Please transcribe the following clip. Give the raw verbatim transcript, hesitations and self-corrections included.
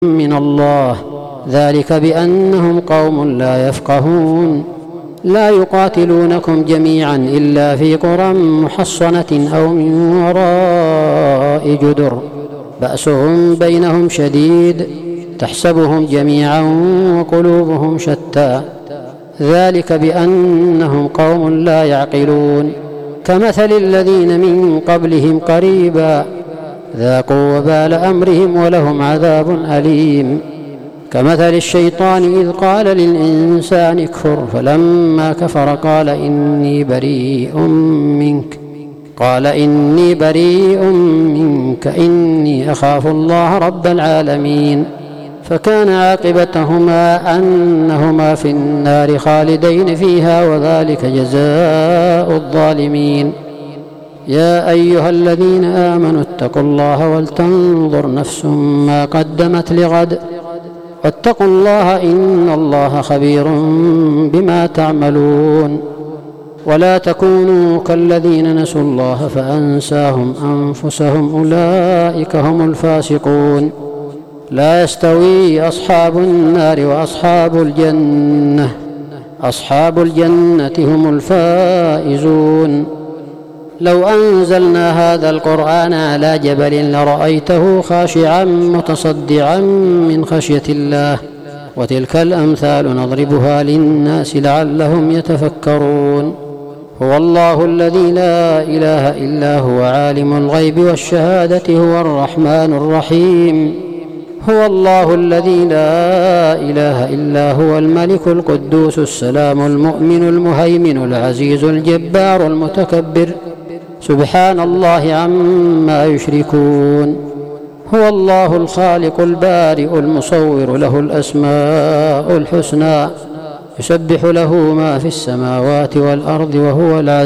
من الله، ذلك بأنهم قوم لا يفقهون. لا يقاتلونكم جميعا إلا في قرى محصنة أو من وراء جدر بأسهم بينهم شديد تحسبهم جميعا وقلوبهم شتى، ذلك بأنهم قوم لا يعقلون. كمثل الذين من قبلهم قريبا ذاقوا وبال أمرهم ولهم عذاب أليم. كمثل الشيطان إذ قال للإنسان اكفر فلما كفر قال إني بريء منك قال إني بريء منك إني أخاف الله رب العالمين. فكان عاقبتهما أنهما في النار خالدين فيها وذلك جزاء الظالمين. يا أيها الذين آمنوا اتقوا الله ولتنظر نفس ما قدمت لغد واتقوا الله إن الله خبير بما تعملون. ولا تكونوا كالذين نسوا الله فأنساهم أنفسهم أولئك هم الفاسقون. لا يستوي أصحاب النار وأصحاب الجنة أصحاب الجنة هم الفائزون. لو أنزلنا هذا القرآن على جبل لرأيته خاشعا متصدعا من خشية الله وتلك الأمثال نضربها للناس لعلهم يتفكرون. هو الله الذي لا إله إلا هو عالم الغيب والشهادة هو الرحمن الرحيم. هو الله الذي لا إله إلا هو الملك القدوس السلام المؤمن المهيمن العزيز الجبار المتكبر سبحان الله عما يشركون. هو الله الخالق البارئ المصور له الأسماء الحسنى يسبح له ما في السماوات والأرض وهو العزيز